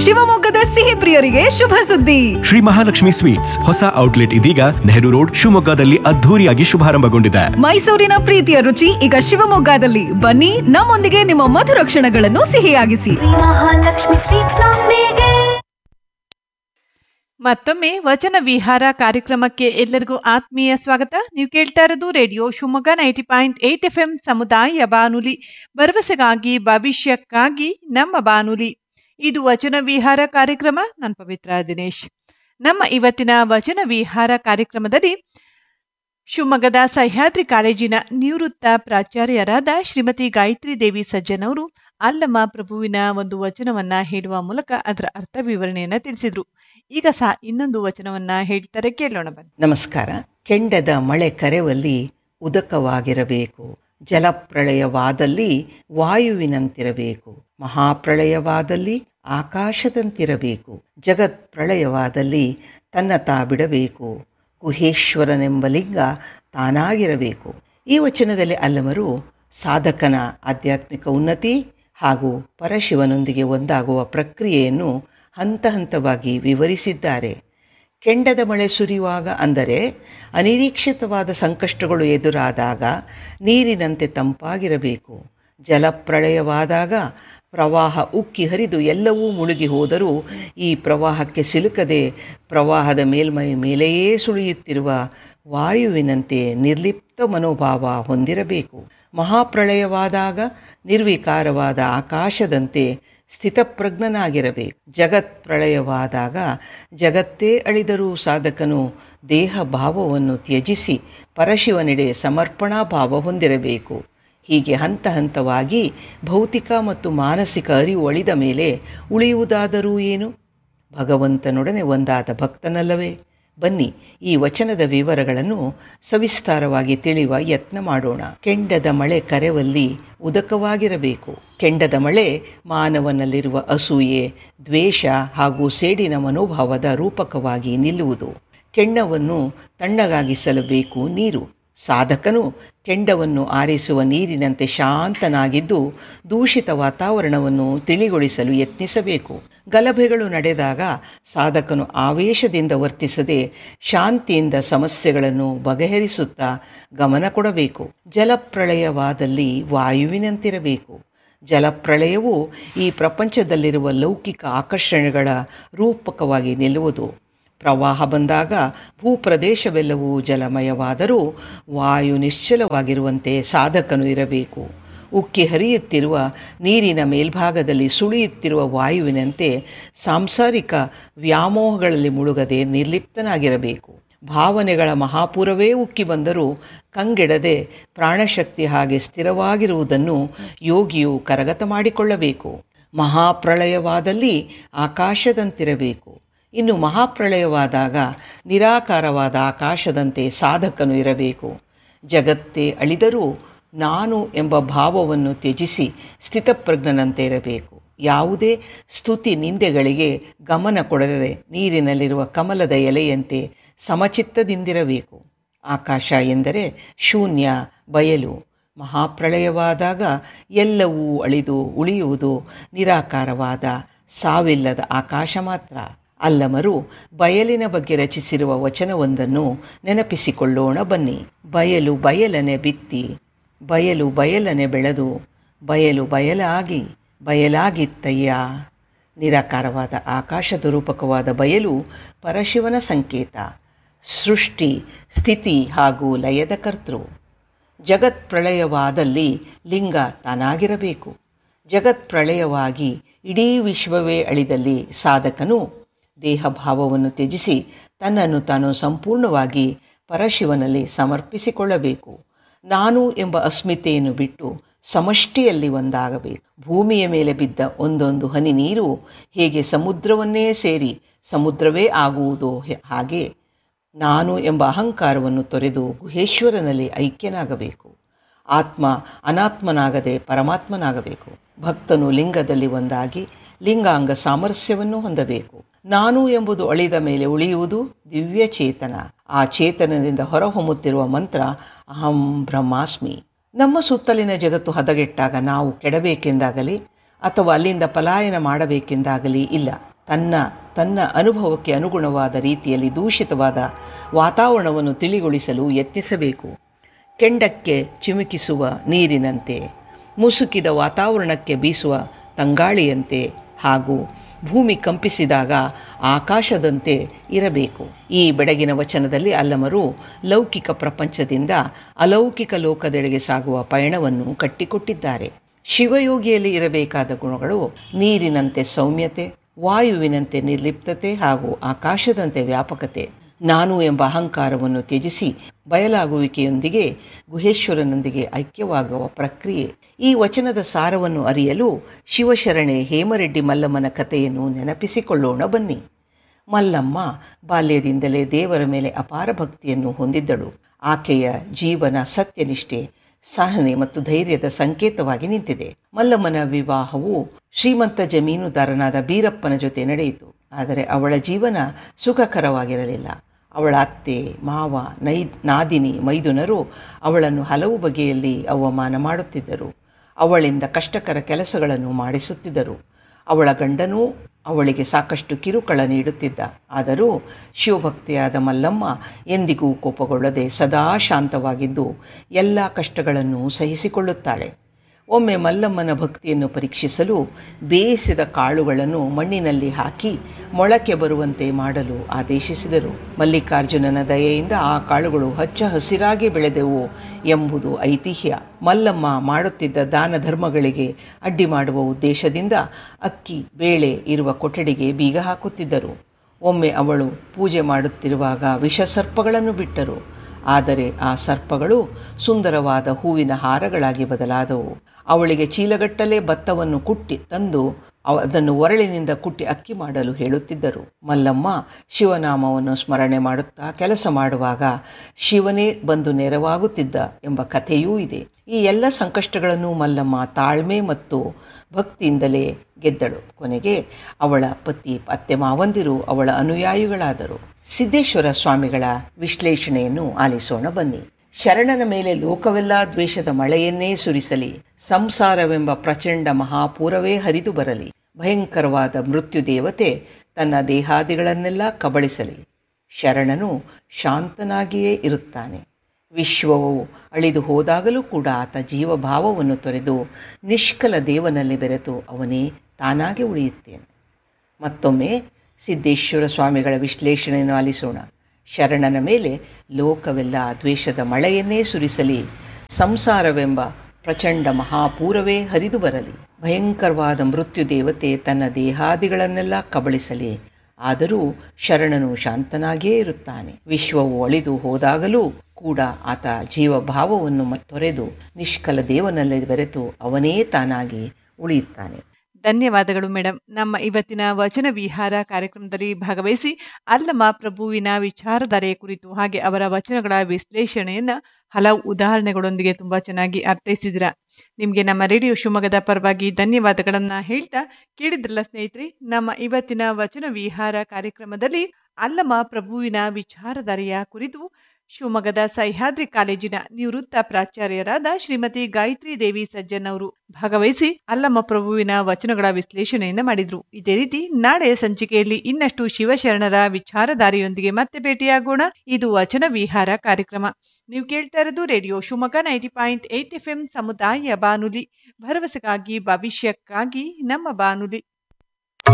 ಶಿವಮೊಗ್ಗದ ಸಿಹಿ ಪ್ರಿಯರಿಗೆ ಶುಭ ಸುದ್ದಿ. ಶ್ರೀ ಮಹಾಲಕ್ಷ್ಮಿ ಸ್ವೀಟ್ಸ್ ಹೊಸ ಔಟ್ಲೆಟ್ ಇದೀಗ ನೆಹರು ರೋಡ್ ಶಿವಮೊಗ್ಗದಲ್ಲಿ ಅದ್ಧೂರಿಯಾಗಿ ಶುಭಾರಂಭಗೊಂಡಿದೆ. ಮೈಸೂರಿನ ಪ್ರೀತಿಯ ರುಚಿ ಈಗ ಶಿವಮೊಗ್ಗದಲ್ಲಿ. ಬನ್ನಿ, ನಮ್ಮೊಂದಿಗೆ ನಿಮ್ಮ ಮಧುರ ಕ್ಷಣಗಳನ್ನು ಸಿಹಿಯಾಗಿಸಿ. ಮಹಾಲಕ್ಷ್ಮಿ ಸ್ವೀಟ್ಸ್ ನೊಂದಿಗೆ. ಮತ್ತೊಮ್ಮೆ ವಚನ ವಿಹಾರ ಕಾರ್ಯಕ್ರಮಕ್ಕೆ ಎಲ್ಲರಿಗೂ ಆತ್ಮೀಯ ಸ್ವಾಗತ. ನೀವು ಕೇಳ್ತಾ ಇರೋದು ರೇಡಿಯೋ ಶಿವಮೊಗ್ಗ 90.8 FM ಸಮುದಾಯ ಬಾನುಲಿ, ಭರವಸೆಗಾಗಿ ಭವಿಷ್ಯಕ್ಕಾಗಿ ನಮ್ಮ ಬಾನುಲಿ. ಇದು ವಚನ ವಿಹಾರ ಕಾರ್ಯಕ್ರಮ. ನಾನು ಪವಿತ್ರ ದಿನೇಶ್. ನಮ್ಮ ಇವತ್ತಿನ ವಚನ ವಿಹಾರ ಕಾರ್ಯಕ್ರಮದಲ್ಲಿ ಶಿವಮೊಗ್ಗದ ಸಹ್ಯಾದ್ರಿ ಕಾಲೇಜಿನ ನಿವೃತ್ತ ಪ್ರಾಚಾರ್ಯರಾದ ಶ್ರೀಮತಿ ಗಾಯತ್ರಿ ದೇವಿ ಸಜ್ಜನ್ ಅವರು ಅಲ್ಲಮ ಪ್ರಭುವಿನ ಒಂದು ವಚನವನ್ನ ಹೇಳುವ ಮೂಲಕ ಅದರ ಅರ್ಥ ವಿವರಣೆಯನ್ನ ತಿಳಿಸಿದ್ರು. ಈಗ ಸಹ ಇನ್ನೊಂದು ವಚನವನ್ನ ಹೇಳ್ತಾರೆ, ಕೇಳೋಣ ಬನ್ನಿ. ನಮಸ್ಕಾರ. ಕೆಂಡದ ಮಳೆ ಕರೆವಲ್ಲಿ ಉದಕವಾಗಿರಬೇಕು, ಜಲಪ್ರಳಯವಾದಲ್ಲಿ ವಾಯುವಿನಂತಿರಬೇಕು, ಮಹಾಪ್ರಳಯವಾದಲ್ಲಿ ಆಕಾಶದಂತಿರಬೇಕು, ಜಗತ್ ಪ್ರಳಯವಾದಲ್ಲಿ ತನ್ನ ತಾ ಬಿಡಬೇಕು, ಗುಹೇಶ್ವರನೆಂಬ ಲಿಂಗ ತಾನಾಗಿರಬೇಕು. ಈ ವಚನದಲ್ಲಿ ಅಲ್ಲಮರು ಸಾಧಕನ ಆಧ್ಯಾತ್ಮಿಕ ಉನ್ನತಿ ಹಾಗೂ ಪರಶಿವನೊಂದಿಗೆ ಒಂದಾಗುವ ಪ್ರಕ್ರಿಯೆಯನ್ನು ಹಂತ ಹಂತವಾಗಿ ವಿವರಿಸಿದ್ದಾರೆ. ಕೆಂಡದ ಮಳೆ ಸುರಿಯುವಾಗ, ಅಂದರೆ ಅನಿರೀಕ್ಷಿತವಾದ ಸಂಕಷ್ಟಗಳು ಎದುರಾದಾಗ ನೀರಿನಂತೆ ತಂಪಾಗಿರಬೇಕು. ಜಲಪ್ರಳಯವಾದಾಗ ಪ್ರವಾಹ ಉಕ್ಕಿ ಹರಿದು ಎಲ್ಲವೂ ಮುಳುಗಿ ಹೋದರೂ ಈ ಪ್ರವಾಹಕ್ಕೆ ಸಿಲುಕದೆ ಪ್ರವಾಹದ ಮೇಲ್ಮೈ ಮೇಲೆಯೇ ಸುಳಿಯುತ್ತಿರುವ ವಾಯುವಿನಂತೆ ನಿರ್ಲಿಪ್ತ ಮನೋಭಾವ ಹೊಂದಿರಬೇಕು. ಮಹಾಪ್ರಳಯವಾದಾಗ ನಿರ್ವಿಕಾರವಾದ ಆಕಾಶದಂತೆ ಸ್ಥಿತಪ್ರಜ್ಞನಾಗಿರಬೇಕು. ಜಗತ್ ಪ್ರಳಯವಾದಾಗ ಜಗತ್ತೇ ಅಳಿದರೂ ಸಾಧಕನು ದೇಹ ಭಾವವನ್ನು ತ್ಯಜಿಸಿ ಪರಶಿವನೆಡೆ ಸಮರ್ಪಣಾ ಭಾವ ಹೊಂದಿರಬೇಕು. ಹೀಗೆ ಹಂತ ಹಂತವಾಗಿ ಭೌತಿಕ ಮತ್ತು ಮಾನಸಿಕ ಅರಿವು ಅಳಿದ ಮೇಲೆ ಉಳಿಯುವುದಾದರೂ ಏನು? ಭಗವಂತನೊಡನೆ ಒಂದಾದ ಭಕ್ತನಲ್ಲವೇ? ಬನ್ನಿ, ಈ ವಚನದ ವಿವರಗಳನ್ನು ಸವಿಸ್ತಾರವಾಗಿ ತಿಳಿಯುವ ಯತ್ನ ಮಾಡೋಣ. ಕೆಂಡದ ಮಳೆ ಕರೆವಲ್ಲಿ ಉದಕವಾಗಿರಬೇಕು. ಕೆಂಡದ ಮಳೆ ಮಾನವನಲ್ಲಿರುವ ಅಸೂಯೆ, ದ್ವೇಷ ಹಾಗೂ ಸೇಡಿನ ಮನೋಭಾವದ ರೂಪಕವಾಗಿ ನಿಲ್ಲುವುದು. ಕೆಂಡವನ್ನು ತಣ್ಣಗಾಗಿಸಲು ಬೇಕು ನೀರು. ಸಾಧಕನು ಕೆಂಡವನ್ನು ಆರಿಸುವ ನೀರಿನಂತೆ ಶಾಂತನಾಗಿದ್ದು ದೂಷಿತ ವಾತಾವರಣವನ್ನು ತಿಳಿಗೊಳಿಸಲು ಯತ್ನಿಸಬೇಕು. ಗಲಭೆಗಳು ನಡೆದಾಗ ಸಾಧಕನು ಆವೇಶದಿಂದ ವರ್ತಿಸದೆ ಶಾಂತಿಯಿಂದ ಸಮಸ್ಯೆಗಳನ್ನು ಬಗೆಹರಿಸುತ್ತಾ ಗಮನ ಕೊಡಬೇಕು. ಜಲಪ್ರಳಯವಾದಲ್ಲಿ ವಾಯುವಿನಂತಿರಬೇಕು. ಜಲಪ್ರಳಯವು ಈ ಪ್ರಪಂಚದಲ್ಲಿರುವ ಲೌಕಿಕ ಆಕರ್ಷಣೆಗಳ ರೂಪಕವಾಗಿ ನಿಲ್ಲುವುದು. ಪ್ರವಾಹ ಬಂದಾಗ ಭೂಪ್ರದೇಶವೆಲ್ಲವೂ ಜಲಮಯವಾದರೂ ವಾಯು ನಿಶ್ಚಲವಾಗಿರುವಂತೆ ಸಾಧಕನು ಇರಬೇಕು. ಉಕ್ಕಿ ಹರಿಯುತ್ತಿರುವ ನೀರಿನ ಮೇಲ್ಭಾಗದಲ್ಲಿ ಸುಳಿಯುತ್ತಿರುವ ವಾಯುವಿನಂತೆ ಸಾಂಸಾರಿಕ ವ್ಯಾಮೋಹಗಳಲ್ಲಿ ಮುಳುಗದೆ ನಿರ್ಲಿಪ್ತನಾಗಿರಬೇಕು. ಭಾವನೆಗಳ ಮಹಾಪೂರವೇ ಉಕ್ಕಿ ಬಂದರೂ ಕಂಗೆಡದೆ ಪ್ರಾಣಶಕ್ತಿ ಹಾಗೆ ಸ್ಥಿರವಾಗಿರುವುದನ್ನು ಯೋಗಿಯು ಕರಗತ ಮಾಡಿಕೊಳ್ಳಬೇಕು. ಮಹಾಪ್ರಳಯವಾದಲ್ಲಿ ಆಕಾಶದಂತಿರಬೇಕು. ಇನ್ನು ಮಹಾಪ್ರಳಯವಾದಾಗ ನಿರಾಕಾರವಾದ ಆಕಾಶದಂತೆ ಸಾಧಕನು ಇರಬೇಕು. ಜಗತ್ತೇ ಅಳಿದರೂ ನಾನು ಎಂಬ ಭಾವವನ್ನು ತ್ಯಜಿಸಿ ಸ್ಥಿತಪ್ರಜ್ಞನಂತೆ ಇರಬೇಕು. ಯಾವುದೇ ಸ್ತುತಿ ನಿಂದೆಗಳಿಗೆ ಗಮನ ಕೊಡದೆ ನೀರಿನಲ್ಲಿರುವ ಕಮಲದ ಎಲೆಯಂತೆ ಸಮಚಿತ್ತದಿಂದಿರಬೇಕು. ಆಕಾಶ ಎಂದರೆ ಶೂನ್ಯ, ಬಯಲು. ಮಹಾಪ್ರಳಯವಾದಾಗ ಎಲ್ಲವೂ ಅಳಿದು ಉಳಿಯುವುದು ನಿರಾಕಾರವಾದ ಸಾವಿಲ್ಲದ ಆಕಾಶ ಮಾತ್ರ. ಅಲ್ಲಮರು ಬಯಲಿನ ಬಗ್ಗೆ ರಚಿಸಿರುವ ವಚನವೊಂದನ್ನು ನೆನಪಿಸಿಕೊಳ್ಳೋಣ ಬನ್ನಿ. ಬಯಲು ಬಯಲನೆ ಬಿತ್ತಿ, ಬಯಲು ಬಯಲನೆ ಬೆಳೆದು, ಬಯಲು ಬಯಲಾಗಿ ಬಯಲಾಗಿತ್ತಯ್ಯ. ನಿರಾಕಾರವಾದ ಆಕಾಶದ ರೂಪಕವಾದ ಬಯಲು ಪರಶಿವನ ಸಂಕೇತ, ಸೃಷ್ಟಿ, ಸ್ಥಿತಿ ಹಾಗೂ ಲಯದ ಕರ್ತೃ. ಜಗತ್ ಪ್ರಳಯವಾದಲ್ಲಿ ಲಿಂಗ ತಾನಾಗಿರಬೇಕು. ಜಗತ್ ಪ್ರಳಯವಾಗಿ ಇಡೀ ವಿಶ್ವವೇ ಅಳಿದಲ್ಲಿ ಸಾಧಕನು ದೇಹ ಭಾವವನ್ನು ತ್ಯಜಿಸಿ ತನ್ನನ್ನು ತಾನು ಸಂಪೂರ್ಣವಾಗಿ ಪರಶಿವನಲ್ಲಿ ಸಮರ್ಪಿಸಿಕೊಳ್ಳಬೇಕು. ನಾನು ಎಂಬ ಅಸ್ಮಿತೆಯನ್ನು ಬಿಟ್ಟು ಸಮಷ್ಟಿಯಲ್ಲಿ ಒಂದಾಗಬೇಕು. ಭೂಮಿಯ ಮೇಲೆ ಬಿದ್ದ ಒಂದೊಂದು ಹನಿ ನೀರು ಹೇಗೆ ಸಮುದ್ರವನ್ನೇ ಸೇರಿ ಸಮುದ್ರವೇ ಆಗುವುದೋ ಹಾಗೆ ನಾನು ಎಂಬ ಅಹಂಕಾರವನ್ನು ತೊರೆದು ಗುಹೇಶ್ವರನಲ್ಲಿ ಐಕ್ಯನಾಗಬೇಕು. ಆತ್ಮ ಅನಾತ್ಮನಾಗದೆ ಪರಮಾತ್ಮನಾಗಬೇಕು. ಭಕ್ತನು ಲಿಂಗದಲ್ಲಿ ಒಂದಾಗಿ ಲಿಂಗಾಂಗ ಸಾಮರಸ್ಯವನ್ನು ಹೊಂದಬೇಕು. ನಾನು ಎಂಬುದು ಅಳಿದ ಮೇಲೆ ಉಳಿಯುವುದು ದಿವ್ಯ ಚೇತನ. ಆ ಚೇತನದಿಂದ ಹೊರಹೊಮ್ಮುತ್ತಿರುವ ಮಂತ್ರ ಅಹಂ ಬ್ರಹ್ಮಾಸ್ಮಿ. ನಮ್ಮ ಸುತ್ತಲಿನ ಜಗತ್ತು ಹದಗೆಟ್ಟಾಗ ನಾವು ಕೆಡಬೇಕೆಂದಾಗಲಿ ಅಥವಾ ಅಲ್ಲಿಂದ ಪಲಾಯನ ಮಾಡಬೇಕೆಂದಾಗಲಿ ಇಲ್ಲ. ತನ್ನ ಅನುಭವಕ್ಕೆ ಅನುಗುಣವಾದ ರೀತಿಯಲ್ಲಿ ದೂಷಿತವಾದ ವಾತಾವರಣವನ್ನು ತಿಳಿಗೊಳಿಸಲು ಯತ್ನಿಸಬೇಕು. ಕೆಂಡಕ್ಕೆ ಚಿಮುಕಿಸುವ ನೀರಿನಂತೆ, ಮುಸುಕಿದ ವಾತಾವರಣಕ್ಕೆ ಬೀಸುವ ತಂಗಾಳಿಯಂತೆ ಹಾಗೂ ಭೂಮಿ ಕಂಪಿಸಿದಾಗ ಆಕಾಶದಂತೆ ಇರಬೇಕು. ಈ ಬೆಳಗಿನ ವಚನದಲ್ಲಿ ಅಲ್ಲಮರು ಲೌಕಿಕ ಪ್ರಪಂಚದಿಂದ ಅಲೌಕಿಕ ಲೋಕದೆಡೆಗೆ ಸಾಗುವ ಪಯಣವನ್ನು ಕಟ್ಟಿಕೊಟ್ಟಿದ್ದಾರೆ. ಶಿವಯೋಗಿಯಲ್ಲಿ ಇರಬೇಕಾದ ಗುಣಗಳು ನೀರಿನಂತೆ ಸೌಮ್ಯತೆ, ವಾಯುವಿನಂತೆ ನಿರ್ಲಿಪ್ತತೆ ಹಾಗೂ ಆಕಾಶದಂತೆ ವ್ಯಾಪಕತೆ. ನಾನು ಎಂಬ ಅಹಂಕಾರವನ್ನು ತ್ಯಜಿಸಿ ಬಯಲಾಗುವಿಕೆಯೊಂದಿಗೆ ಗುಹೇಶ್ವರನೊಂದಿಗೆ ಐಕ್ಯವಾಗುವ ಪ್ರಕ್ರಿಯೆ. ಈ ವಚನದ ಸಾರವನ್ನು ಅರಿಯಲು ಶಿವಶರಣೆ ಹೇಮರೆಡ್ಡಿ ಮಲ್ಲಮ್ಮನ ಕಥೆಯನ್ನು ನೆನಪಿಸಿಕೊಳ್ಳೋಣ ಬನ್ನಿ. ಮಲ್ಲಮ್ಮ ಬಾಲ್ಯದಿಂದಲೇ ದೇವರ ಮೇಲೆ ಅಪಾರ ಭಕ್ತಿಯನ್ನು ಹೊಂದಿದ್ದಳು. ಆಕೆಯ ಜೀವನ ಸತ್ಯನಿಷ್ಠೆ, ಸಹನೆ ಮತ್ತು ಧೈರ್ಯದ ಸಂಕೇತವಾಗಿ ನಿಂತಿದೆ. ಮಲ್ಲಮ್ಮನ ವಿವಾಹವು ಶ್ರೀಮಂತ ಜಮೀನುದಾರನಾದ ಬೀರಪ್ಪನ ಜೊತೆ ನಡೆಯಿತು. ಆದರೆ ಅವಳ ಜೀವನ ಸುಖಕರವಾಗಿರಲಿಲ್ಲ. ಅವಳ ಅತ್ತೆ, ಮಾವ, ನಾದಿನಿ, ಮೈದುನರು ಅವಳನ್ನು ಹಲವು ಬಗೆಯಲ್ಲಿ ಅವಮಾನ ಮಾಡುತ್ತಿದ್ದರು. ಅವಳಿಂದ ಕಷ್ಟಕರ ಕೆಲಸಗಳನ್ನು ಮಾಡಿಸುತ್ತಿದ್ದರು. ಅವಳ ಗಂಡನೂ ಅವಳಿಗೆ ಸಾಕಷ್ಟು ಕಿರುಕುಳ ನೀಡುತ್ತಿದ್ದ. ಆದರೂ ಶಿವಭಕ್ತಿಯಾದ ಮಲ್ಲಮ್ಮ ಎಂದಿಗೂ ಕೋಪಗೊಳ್ಳದೆ ಸದಾ ಶಾಂತವಾಗಿದ್ದು ಎಲ್ಲ ಕಷ್ಟಗಳನ್ನು ಸಹಿಸಿಕೊಳ್ಳುತ್ತಾಳೆ. ಒಮ್ಮೆ ಮಲ್ಲಮ್ಮನ ಭಕ್ತಿಯನ್ನು ಪರೀಕ್ಷಿಸಲು ಬೇಯಿಸಿದ ಕಾಳುಗಳನ್ನು ಮಣ್ಣಿನಲ್ಲಿ ಹಾಕಿ ಮೊಳಕೆ ಬರುವಂತೆ ಮಾಡಲು ಆದೇಶಿಸಿದರು. ಮಲ್ಲಿಕಾರ್ಜುನನ ದಯೆಯಿಂದ ಆ ಕಾಳುಗಳು ಹಚ್ಚ ಹಸಿರಾಗಿ ಬೆಳೆದೆವು ಎಂಬುದು ಐತಿಹ್ಯ. ಮಲ್ಲಮ್ಮ ಮಾಡುತ್ತಿದ್ದ ದಾನ ಧರ್ಮಗಳಿಗೆ ಅಡ್ಡಿ ಮಾಡುವ ಉದ್ದೇಶದಿಂದ ಅಕ್ಕಿ, ಬೇಳೆ ಇರುವ ಕೊಠಡಿಗೆ ಬೀಗ ಹಾಕುತ್ತಿದ್ದರು. ಒಮ್ಮೆ ಅವಳು ಪೂಜೆ ಮಾಡುತ್ತಿರುವಾಗ ವಿಷಸರ್ಪಗಳನ್ನು ಬಿಟ್ಟರು. ಆದರೆ ಆ ಸರ್ಪಗಳು ಸುಂದರವಾದ ಹೂವಿನ ಹಾರಗಳಾಗಿ ಬದಲಾದವು. ಅವಳಿಗೆ ಚೀಲಗಟ್ಟಲೆ ಭತ್ತವನ್ನು ಕುಟ್ಟಿ ತಂದು ಅದನ್ನು ಒರಳಿನಿಂದ ಕುಟ್ಟಿ ಅಕ್ಕಿ ಮಾಡಲು ಹೇಳುತ್ತಿದ್ದರು. ಮಲ್ಲಮ್ಮ ಶಿವನಾಮವನ್ನು ಸ್ಮರಣೆ ಮಾಡುತ್ತಾ ಕೆಲಸ ಮಾಡುವಾಗ ಶಿವನೇ ಬಂದು ನೆರವಾಗುತ್ತಿದ್ದ ಎಂಬ ಕಥೆಯೂ ಇದೆ. ಈ ಎಲ್ಲ ಸಂಕಷ್ಟಗಳನ್ನು ಮಲ್ಲಮ್ಮ ತಾಳ್ಮೆ ಮತ್ತು ಭಕ್ತಿಯಿಂದಲೇ ಗೆದ್ದಳು. ಕೊನೆಗೆ ಅವಳ ಪತಿ, ಅತ್ತೆ ಮಾವಂದಿರು ಅವಳ ಅನುಯಾಯಿಗಳಾದರು. ಸಿದ್ದೇಶ್ವರ ಸ್ವಾಮಿಗಳ ವಿಶ್ಲೇಷಣೆಯನ್ನು ಆಲಿಸೋಣ ಬನ್ನಿ. ಶರಣನ ಮೇಲೆ ಲೋಕವೆಲ್ಲ ದ್ವೇಷದ ಮಳೆಯನ್ನೇ ಸುರಿಸಲಿ, ಸಂಸಾರವೆಂಬ ಪ್ರಚಂಡ ಮಹಾಪೂರವೇ ಹರಿದು ಬರಲಿ, ಭಯಂಕರವಾದ ಮೃತ್ಯು ದೇವತೆ ತನ್ನ ದೇಹಾದಿಗಳನ್ನೆಲ್ಲ ಕಬಳಿಸಲಿ. ಶರಣನು ಶಾಂತನಾಗಿಯೇ ಇರುತ್ತಾನೆ. ವಿಶ್ವವು ಅಳಿದು ಹೋದಾಗಲೂ ಕೂಡ ಆತ ಜೀವಭಾವವನ್ನು ತೊರೆದು ನಿಷ್ಕಲ ದೇವನಲ್ಲಿ ಬೆರೆತು ಅವನೇ ತಾನಾಗಿ ಉಳಿಯುತ್ತೇನೆ. ಮತ್ತೊಮ್ಮೆ ಸಿದ್ದೇಶ್ವರ ಸ್ವಾಮಿಗಳ ವಿಶ್ಲೇಷಣೆಯನ್ನು ಆಲಿಸೋಣ. ಶರಣನ ಮೇಲೆ ಲೋಕವೆಲ್ಲ ದ್ವೇಷದ ಮಳೆಯನ್ನೇ ಸುರಿಸಲಿ, ಸಂಸಾರವೆಂಬ ಪ್ರಚಂಡ ಮಹಾಪೂರವೇ ಹರಿದು ಬರಲಿ, ಭಯಂಕರವಾದ ಮೃತ್ಯು ದೇವತೆ ತನ್ನ ದೇಹಾದಿಗಳನ್ನೆಲ್ಲ ಕಬಳಿಸಲಿ, ಆದರೂ ಶರಣನು ಶಾಂತನಾಗಿಯೇ ಇರುತ್ತಾನೆ. ವಿಶ್ವವು ಅಳಿದು ಹೋದಾಗಲೂ ಕೂಡ ಆತ ಜೀವಭಾವವನ್ನು ತೊರೆದು ನಿಷ್ಕಲ ದೇವನಲ್ಲಿ ಬೆರೆತು ಅವನೇ ತಾನಾಗಿ ಉಳಿಯುತ್ತಾನೆ. ಧನ್ಯವಾದಗಳು ಮೇಡಮ್. ನಮ್ಮ ಇವತ್ತಿನ ವಚನ ವಿಹಾರ ಕಾರ್ಯಕ್ರಮದಲ್ಲಿ ಭಾಗವಹಿಸಿ ಅಲ್ಲಮ ಪ್ರಭುವಿನ ವಿಚಾರಧಾರೆಯ ಕುರಿತು ಹಾಗೆ ಅವರ ವಚನಗಳ ವಿಶ್ಲೇಷಣೆಯನ್ನ ಹಲವು ಉದಾಹರಣೆಗಳೊಂದಿಗೆ ತುಂಬಾ ಚೆನ್ನಾಗಿ ಅರ್ಥೈಸಿದಿರ. ನಿಮಗೆ ನಮ್ಮ ರೇಡಿಯೋ ಶಿವಮೊಗ್ಗದ ಪರವಾಗಿ ಧನ್ಯವಾದಗಳನ್ನ ಹೇಳ್ತಾ, ಕೇಳಿದ್ರಲ್ಲ ಸ್ನೇಹಿತರೆ, ನಮ್ಮ ಇವತ್ತಿನ ವಚನ ವಿಹಾರ ಕಾರ್ಯಕ್ರಮದಲ್ಲಿ ಅಲ್ಲಮ ಪ್ರಭುವಿನ ವಿಚಾರಧಾರೆಯ ಕುರಿತು ಶಿವಮೊಗ್ಗದ ಸಹ್ಯಾದ್ರಿ ಕಾಲೇಜಿನ ನಿವೃತ್ತ ಪ್ರಾಚಾರ್ಯರಾದ ಶ್ರೀಮತಿ ಗಾಯತ್ರಿ ದೇವಿ ಸಜ್ಜನ್ ಅವರು ಭಾಗವಹಿಸಿ ಅಲ್ಲಮ ಪ್ರಭುವಿನ ವಚನಗಳ ವಿಶ್ಲೇಷಣೆಯನ್ನು ಮಾಡಿದ್ರು. ಇದೇ ರೀತಿ ನಾಳೆಯ ಸಂಚಿಕೆಯಲ್ಲಿ ಇನ್ನಷ್ಟು ಶಿವಶರಣರ ವಿಚಾರಧಾರೆಯೊಂದಿಗೆ ಮತ್ತೆ ಭೇಟಿಯಾಗೋಣ. ಇದು ವಚನ ವಿಹಾರ ಕಾರ್ಯಕ್ರಮ. ನೀವು ಕೇಳ್ತಾ ಇರೋದು ರೇಡಿಯೋ ಶಿವಮೊಗ್ಗ 90.8 FM ಸಮುದಾಯ ಬಾನುಲಿ, ಭರವಸೆಗಾಗಿ ಭವಿಷ್ಯಕ್ಕಾಗಿ ನಮ್ಮ ಬಾನುಲಿ.